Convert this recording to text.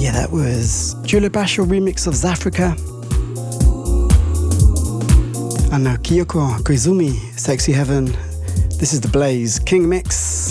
Yeah, that was Julia Bashir remix of Zafrica. And Kyoko Koizumi, Sexy Heaven. This is The Blaze, King Mix.